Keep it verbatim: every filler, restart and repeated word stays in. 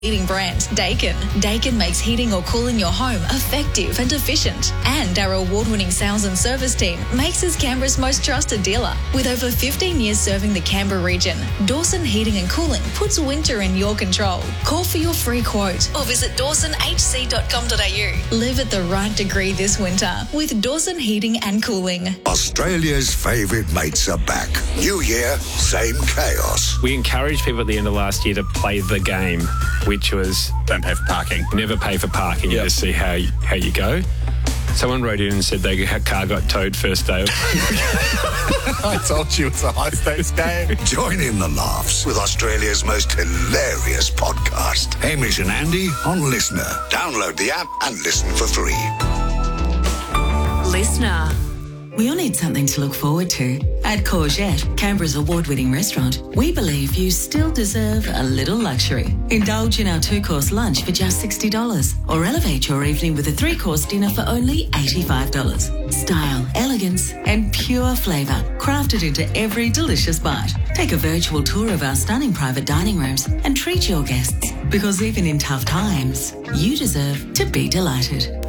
Heating brand, Daikin. Daikin makes heating or cooling your home effective and efficient. And our award-winning sales and service team makes us Canberra's most trusted dealer. With over fifteen years serving the Canberra region, Dawson Heating and Cooling puts winter in your control. Call for your free quote or visit dawson h c dot com dot a u. Live at the right degree this winter with Dawson Heating and Cooling. Australia's favourite mates are back. New year, same chaos. We encouraged people at the end of last year to play the game, which was don't pay for parking. Never pay for parking. You Yep. just see how you, how you go. Someone wrote in and said their car got towed first day. I told you it's a high-stakes game. Join in the laughs with Australia's most hilarious podcast. Hamish and Andy on Listener. Download the app and listen for free. Listener. We all need something to look forward to. At Courgette, Canberra's award-winning restaurant, we believe you still deserve a little luxury. Indulge in our two-course lunch for just sixty dollars or elevate your evening with a three-course dinner for only eighty-five dollars. Style, elegance and pure flavour crafted into every delicious bite. Take a virtual tour of our stunning private dining rooms and treat your guests, because even in tough times, you deserve to be delighted.